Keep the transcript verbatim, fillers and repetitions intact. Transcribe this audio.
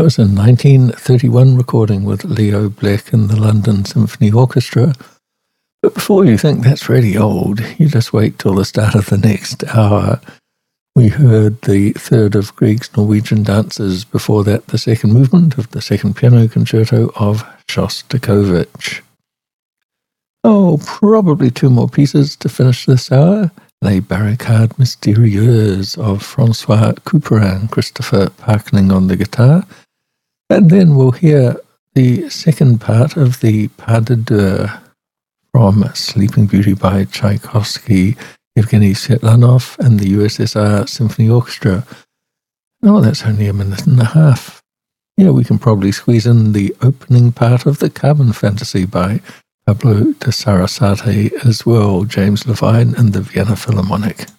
was a nineteen thirty-one recording with Leo Black and the London Symphony Orchestra. But before you think that's really old, you just wait till the start of the next hour. We heard the third of Grieg's Norwegian dances, before that the second movement of the second piano concerto of Shostakovich. Oh, probably two more pieces to finish this hour. Les Barricades Mystérieuses of Francois Couperin, Christopher Parkening on the guitar. And then we'll hear the second part of the Pas de Deux from Sleeping Beauty by Tchaikovsky, Evgeny Svetlanov and the U S S R Symphony Orchestra. Oh, that's only a minute and a half. Yeah, we can probably squeeze in the opening part of the Carbon Fantasy by Pablo de Sarasate as well, James Levine and the Vienna Philharmonic.